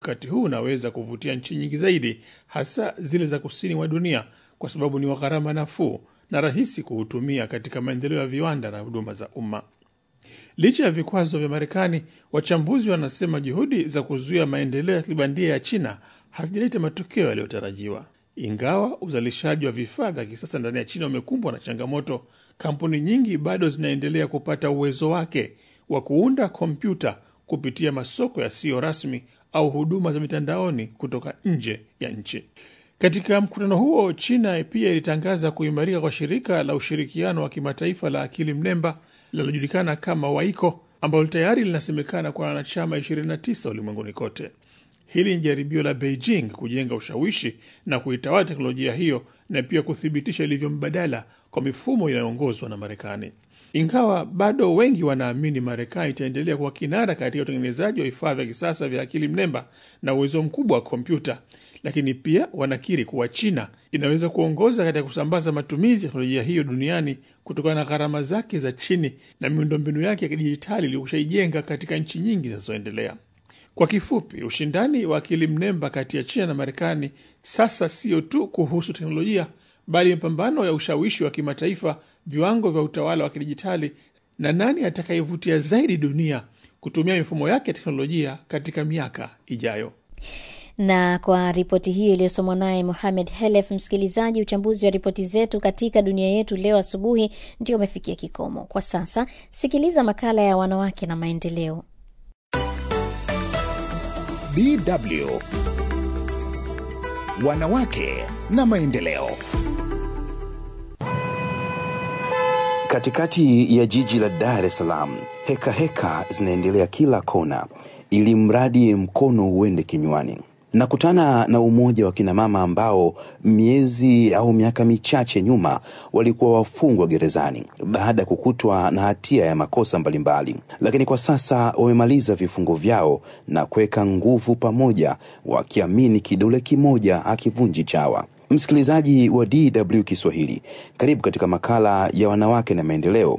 Mkakati huu unaweza kuvutia nchi nyingi zaidi, hasa zile za kusini mwa dunia, kwa sababu ni wa gharama nafuu na rahisi kuutumia katika maendeleo ya viwanda na huduma za umma. Licha ya vikwazo vya Marekani, wachambuzi wanasema juhudi za kuzuia maendeleo ya kibandia ya China hazijaleta matokeo yaliyotarajiwa. Ingawa uzalishaji wa vifaa vya kisasa ndani ya China umekumbwa na changamoto, kampuni nyingi bado zinaendelea kupata uwezo wake wa kuunda kompyuta kupitia masoko yasiyo rasmi au huduma za mitandaoni kutoka nje ya nchi. Katika mkutano huo, China pia ilitangaza kuimarika kwa shirika la ushirikiano wa kimataifa la akili mnemba linalojulikana kama WAICO, ambalo tayari linasemekana kwa wanachama 29 ulimwenguni kote. Hili ni jaribio la Beijing kujenga ushawishi na kuitawala teknolojia hiyo na pia kuthibitisha ilivyo mbadala kwa mifumo inayoongozwa na Marekani. Ingawa bado wengi wanaamini Marekani itaendelea kuwa kinara katika utengenezaji wa vifaa vya kisasa vya akili mnemba na uwezo mkubwa wa kompyuta, lakini pia wanakiri kuwa China inaweza kuongoza katika kusambaza matumizi ya teknolojia hiyo duniani kutokana na gharama zake za chini na miundombinu yake ya kidijitali iliyoshaijenga katika nchi nyingi zinazoendelea. Kwa kifupi, ushindani wa akili mnemba kati ya China na Marekani sasa sio tu kuhusu teknolojia, bali mapambano ya ushawishi wa kimataifa, viwango vya utawala wa kidijitali na nani atakayevutia zaidi dunia kutumia mifumo yake ya teknolojia katika miaka ijayo. Na kwa ripoti hiyo iliyosomwa naye Mohamed Helef, msikilizaji, uchambuzi wa ripoti zetu katika dunia yetu leo asubuhi ndio umefikia kikomo. Kwa sasa, sikiliza makala ya wanawake na maendeleo. DW Wanawake na maendeleo. Katikati ya jiji la Dar es Salaam, heka zinaendelea kila kona, ili mradi mkono uende kinywani. Nakutana na umoja wa kina mama ambao miezi au miaka michache nyuma walikuwa wafungwa gerezani baada ya kukutwa na hatia ya makosa mbalimbali, lakini kwa sasa wamemaliza vifungo vyao na kuweka nguvu pamoja, wakiamini kidole kimoja hakivunji chawa. Msikilizaji wa DW Kiswahili, karibu katika makala ya wanawake na maendeleo.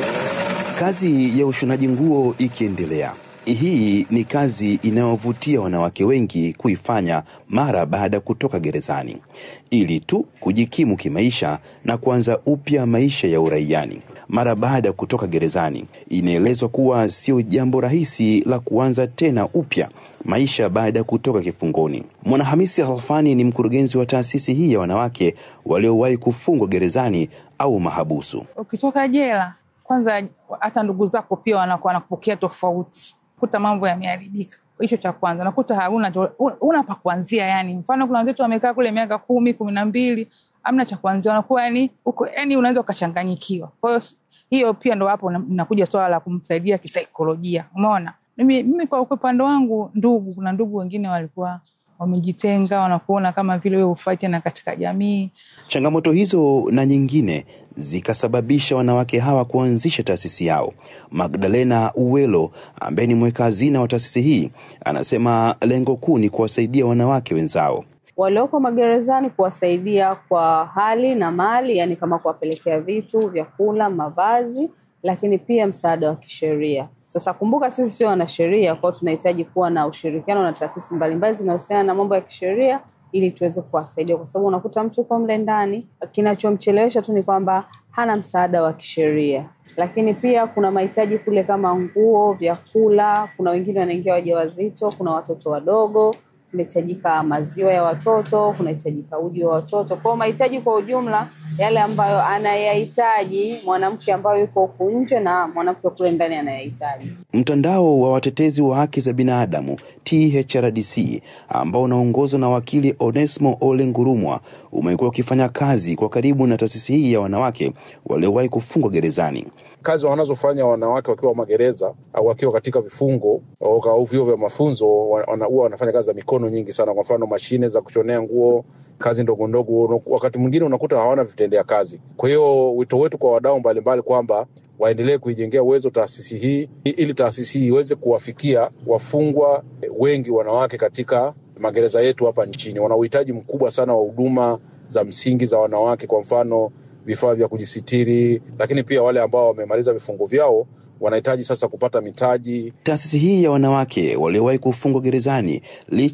Kazi ya ushonaji nguo ikiendelea, hii ni kazi inayovutia wanawake wengi kuifanya mara baada kutoka gerezani, ili tu kujikimu kimaisha na kuanza upya maisha ya uraiani. Mara baada kutoka gerezani, inaelezwa kuwa sio jambo rahisi la kuanza tena upya maisha baada kutoka kifungoni. Mwanahamisi Halfani ni mkurugenzi wa taasisi hii ya wanawake waliowahi kufungwa gerezani au mahabusu. Ukitoka jela, kwanza hata ndugu zako pia wanakuwa wanakupokea tofauti. Kuta mambo yameharibika. Hicho cha kwanza. Nakuta hauna pa kuanzia yani. Mfano kuna watu wamekaa kule miaka 10, 12, hamna cha kuanzia. Wanakuwa yani uko yani unaweza ukachanganyikiwa. Kwa hiyo pia ndo hapo nakuja swala la kumsaidia kisaikolojia. Umeona? Mimi kwa upande wangu kuna ndugu wengine walikuwa wamejitenga, wanakuona kama vile wewe ufuate na katika jamii. Changamoto hizo na nyingine zikasababisha wanawake hawa kuanzisha taasisi yao. Magdalena Uwelo, ambaye ni mweka hazina wa taasisi hii, anasema lengo kuu ni kuwasaidia wanawake wenzao walioko magerezani, kuwasaidia kwa hali na mali, yani kama kuwapelekea vitu, vyakula, mavazi, lakini pia msaada wa kisheria. Sasa kumbuka sisi sio wanasheria, kwa tunahitaji kuwa na ushirikiano na taasisi mbalimbali zinazohusiana na mambo ya kisheria ili tuweze kuwasaidia, kwa sababu unakuta mtu kwa mle ndani kinachomchelewesha tu ni kwamba hana msaada wa kisheria. Lakini pia kuna mahitaji kule kama nguo, vyakula, kuna wengine wanaingia wajawazito, kuna watoto wadogo, kunahitajika maziwa ya watoto, kunahitajika uji wa watoto. Kwa mahitaji kwa ujumla yale ambayo anayahitaji mwanamke ambaye yuko huko nje na mwanamke kule ndani anayahitaji. Mtandao wa watetezi wa haki za binadamu THRDC, ambao unaongozwa na wakili Onesmo Ole Ngurumwa, umekuwa ukifanya kazi kwa karibu na taasisi hii ya wanawake waliowahi kufungwa gerezani. Kazi wanazofanya wanawake wakiwa magereza au wakiwa katika vifungo au vyuo vya mafunzo, huwa wanafanya kazi za mikono nyingi sana. Kwa mfano mashine za kushonea nguo, kazi ndogo ndogo, wakati mwingine unakuta hawana vitendea kazi. Kwa hiyo wito wetu kwa wadau mbalimbali kwamba waendelee kuijengea uwezo taasisi hii ili taasisi hii iweze kuwafikia wafungwa wengi wanawake katika magereza yetu hapa nchini. Wana uhitaji mkubwa sana wa huduma za msingi za wanawake, kwa mfano vifaa vya kujisitiri, lakini pia wale ambao wamemaliza vifungo vyao wanahitaji sasa kupata mitaji. Taasisi hii ya wanawake waliowahi kufungwa gerezani, licha